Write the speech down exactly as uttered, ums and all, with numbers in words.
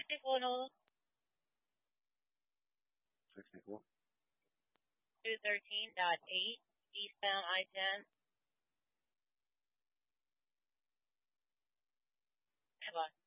sixty-four, no, sixty-four. two thirteen point eight, eastbound I ten. Bye-bye.